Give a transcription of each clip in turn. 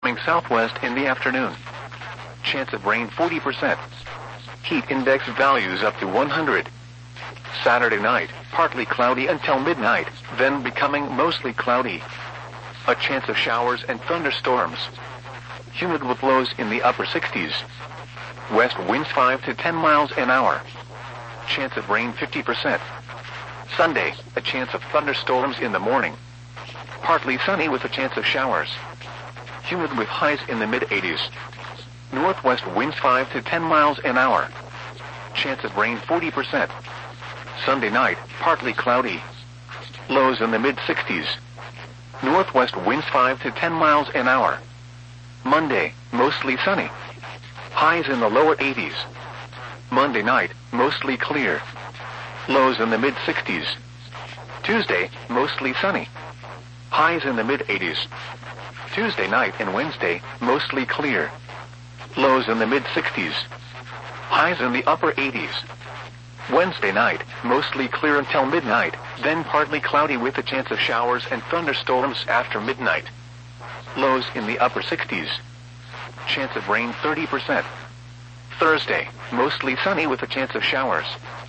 becoming southwest in the afternoon. Chance of rain 40%. Heat index values up to 100. Saturday night, partly cloudy until midnight, then becoming mostly cloudy. A chance of showers and thunderstorms. Humid with lows in the upper 60s. West winds 5 to 10 miles an hour. Chance of rain 50%. Sunday, a chance of thunderstorms in the morning. Partly sunny with a chance of showers. Humid with highs in the mid-80s. Northwest winds 5 to 10 miles an hour. Chance of rain 40%. Sunday night, partly cloudy. Lows in the mid-60s. Northwest winds 5 to 10 miles an hour. Monday, mostly sunny. Highs in the lower 80s. Monday night, mostly clear. Lows in the mid-60s. Tuesday, mostly sunny. Highs in the mid-80s. Tuesday night and Wednesday, mostly clear. Lows in the mid-60s. Highs in the upper 80s. Wednesday night, mostly clear until midnight, then partly cloudy with a chance of showers and thunderstorms after midnight. Lows in the upper 60s. Chance of rain 30%. Thursday, mostly sunny with a chance of showers.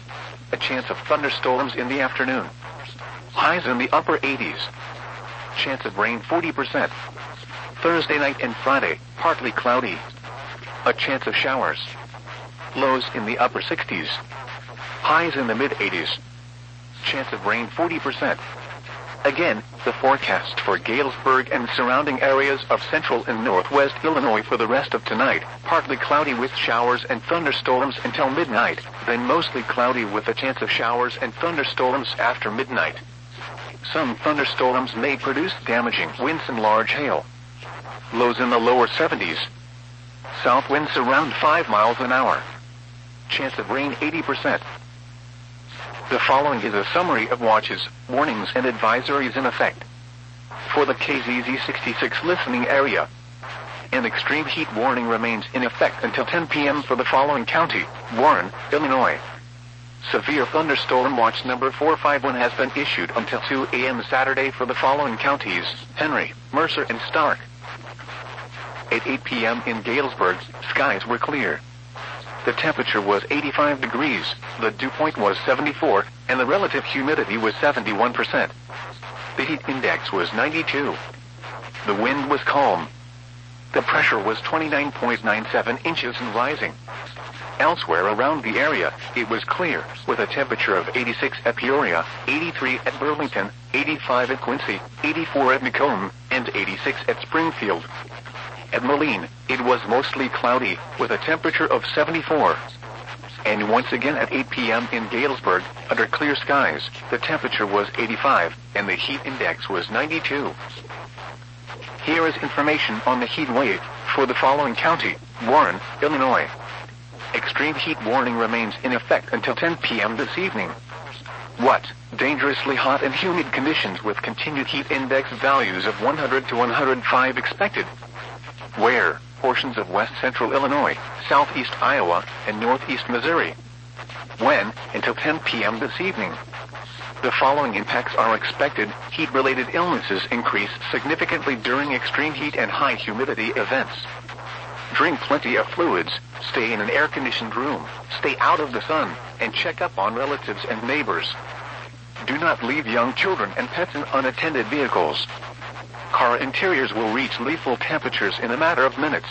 A chance of thunderstorms in the afternoon. Highs in the upper 80s. Chance of rain 40%. Thursday night and Friday, partly cloudy. A chance of showers. Lows in the upper 60s. Highs in the mid-80s. Chance of rain 40%. Again, the forecast for Galesburg and surrounding areas of central and northwest Illinois for the rest of tonight. Partly cloudy with showers and thunderstorms until midnight, then mostly cloudy with a chance of showers and thunderstorms after midnight. Some thunderstorms may produce damaging winds and large hail. Lows in the lower 70s. South winds around 5 miles an hour. Chance of rain 80%. The following is a summary of watches, warnings, and advisories in effect. For the KZZ66 listening area, an extreme heat warning remains in effect until 10 p.m. for the following county: Warren, Illinois. Severe thunderstorm watch number 451 has been issued until 2 a.m. Saturday for the following counties: Henry, Mercer, and Stark. At 8 p.m. in Galesburg, skies were clear. The temperature was 85 degrees, the dew point was 74, and the relative humidity was 71%. The heat index was 92. The wind was calm. The pressure was 29.97 inches and rising. Elsewhere around the area, it was clear, with a temperature of 86 at Peoria, 83 at Burlington, 85 at Quincy, 84 at Macomb, and 86 at Springfield. At Moline, it was mostly cloudy, with a temperature of 74. And once again at 8 p.m. in Galesburg, under clear skies, the temperature was 85, and the heat index was 92. Here is information on the heat wave for the following county: Warren, Illinois. Extreme heat warning remains in effect until 10 p.m. this evening. What? Dangerously hot and humid conditions with continued heat index values of 100 to 105 expected. Where? Portions of west central Illinois, southeast Iowa, and northeast Missouri. When? Until 10 p.m. this evening. The following impacts are expected: heat-related illnesses increase significantly during extreme heat and high humidity events. Drink plenty of fluids, stay in an air-conditioned room, stay out of the sun, and check up on relatives and neighbors. Do not leave young children and pets in unattended vehicles. Car interiors will reach lethal temperatures in a matter of minutes.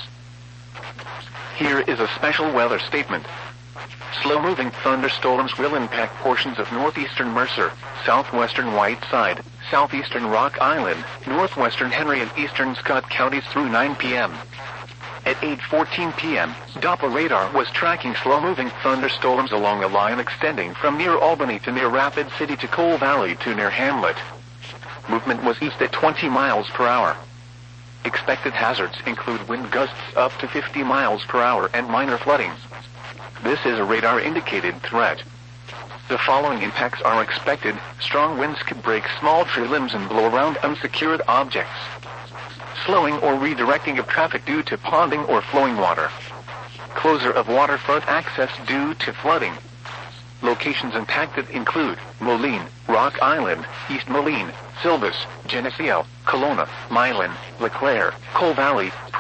Here is a special weather statement. Slow-moving thunderstorms will impact portions of northeastern Mercer, southwestern Whiteside, southeastern Rock Island, northwestern Henry, and eastern Scott counties through 9 p.m. At 8:14 p.m., Doppler radar was tracking slow-moving thunderstorms along a line extending from near Albany to near Rapid City to Coal Valley to near Hamlet. Movement was east at 20 miles per hour. Expected hazards include wind gusts up to 50 miles per hour and minor flooding. This is a radar-indicated threat. The following impacts are expected: strong winds could break small tree limbs and blow around unsecured objects. Slowing or redirecting of traffic due to ponding or flowing water. Closure of waterfront access due to flooding. Locations impacted include Moline, Rock Island, East Moline, Silvis, Geneseo, Kelowna, Milan, LeClaire, Coal Valley,